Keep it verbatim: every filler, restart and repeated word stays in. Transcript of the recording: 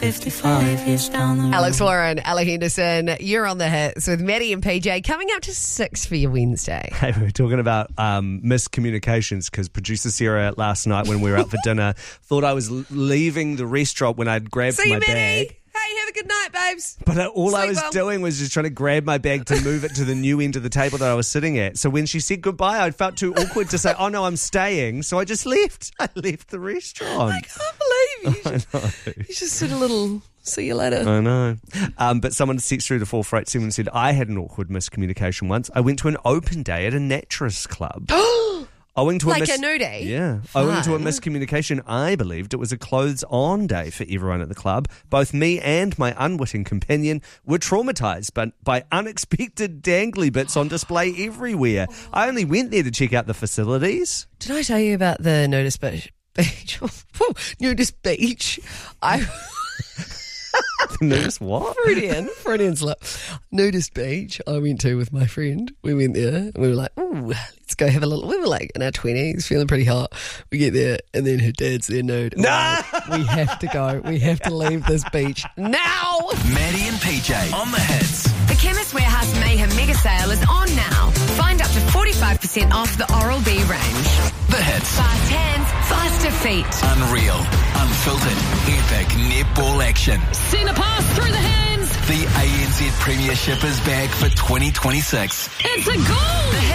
fifty-five years down the road. Alex Warren, Ella Henderson, you're on the hits with Maddie and P J coming up to six for your Wednesday. Hey, we were talking about um, miscommunications because producer Sarah last night when we were out for dinner thought I was l- leaving the restaurant when I'd grabbed See my you, Maddie. bag. Hey, have a good night, babes. But uh, all I Sleep was well. doing was just trying to grab my bag to move it to the new end of the table that I was sitting at. So when she said goodbye, I felt too awkward to say, oh no, I'm staying. So I just left. I left the restaurant. I can't believe you. I Just, know. you just said a little, see you later. I know. Um, but someone texted through the four four eight seven and said, I had an awkward miscommunication once. I went to an open day at a naturist club. Owing to Like a, mis- a nudie? Yeah. Owing to a Fun. miscommunication, I believed it was a clothes-on day for everyone at the club. Both me and my unwitting companion were traumatised by, by unexpected dangly bits on display everywhere. I only went there to check out the facilities. Did I tell you about the nudist beach? beach? nudist beach. I... Notice what? Freudian, Freudian slip. Nudist beach I went to with my friend. We went there and we were like, ooh, let's go have a little, we were like in our twenties, feeling pretty hot. We get there and then her dad's there nude. No! Like, we have to go. We have to leave this beach now. Maddie and P J on the hits. The Chemist Warehouse Mayhem Mega Sale is on now. Find up to forty-five percent off the Oral-B range. The hits. Fast hands, faster feet. Unreal, unfiltered, epic netball action. Send a pass through the hands. The A N Z Premiership is back for twenty twenty-six. It's a goal.